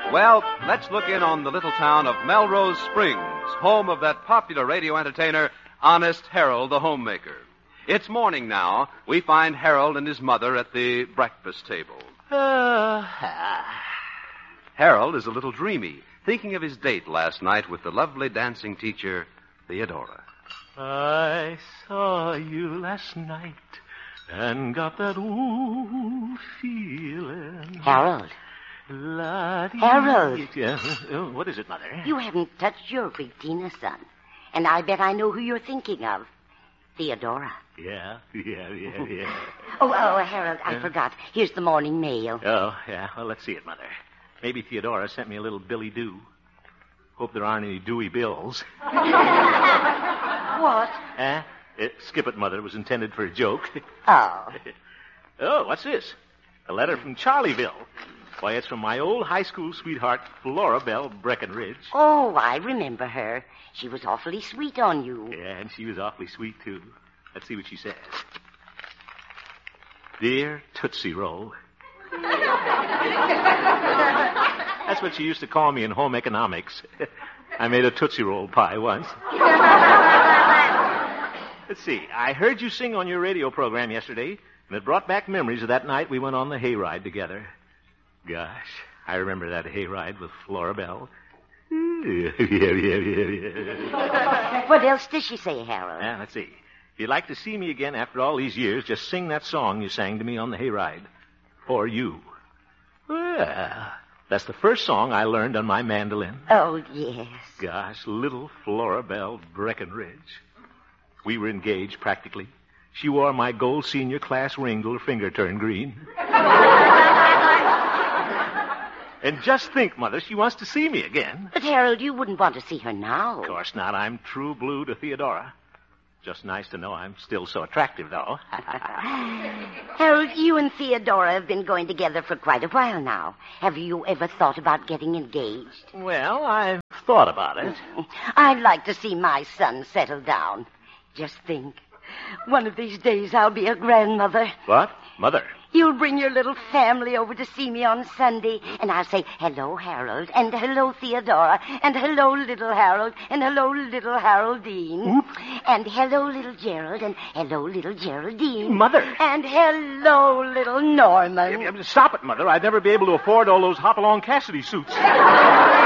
Well, let's look in on the little town of Melrose Springs, home of that popular radio entertainer, Honest Harold the Homemaker. It's morning now. We find Harold and his mother at the breakfast table. Harold is a little dreamy, thinking of his date last night with the lovely dancing teacher, Theodora. I saw you last night and got that old feeling. Harold. Harold. What is it, Mother? You haven't touched your big Tina, son. And I bet I know who you're thinking of. Theodora. Yeah. Oh, Harold, I forgot. Here's the morning mail. Oh, yeah. Well, let's see it, Mother. Maybe Theodora sent me a little Billy Doo. Hope there aren't any Dewey bills. What? Skip it, Mother. It was intended for a joke. Oh. Oh, what's this? A letter from Charlieville. Why, it's from my old high school sweetheart, Flora Belle Breckenridge. Oh, I remember her. She was awfully sweet on you. Yeah, and she was awfully sweet, too. Let's see what she says. Dear Tootsie Roll. That's what she used to call me in home economics. I made a Tootsie Roll pie once. Let's see. I heard you sing on your radio program yesterday, and it brought back memories of that night we went on the hayride together. Gosh, I remember that hayride with Flora Belle. What else does she say, Harold? Let's see. If you'd like to see me again after all these years, just sing that song you sang to me on the hayride. For you. Well, that's the first song I learned on my mandolin. Oh, yes. Gosh, little Flora Belle Breckenridge. We were engaged, practically. She wore my gold senior class ring till her finger turned green. And just think, Mother, she wants to see me again. But, Harold, you wouldn't want to see her now. Of course not. I'm true blue to Theodora. Just nice to know I'm still so attractive, though. Harold, you and Theodora have been going together for quite a while now. Have you ever thought about getting engaged? Well, I've thought about it. I'd like to see my son settle down. Just think. One of these days I'll be a grandmother. What? Mother? You'll bring your little family over to see me on Sunday, and I'll say, hello, Harold, and hello, Theodora, and hello, little Harold, and hello, little Haroldine, and hello, little Gerald, and hello, little Geraldine. Mother! And hello, little Norman. Stop it, Mother. I'd never be able to afford all those Hopalong Cassidy suits.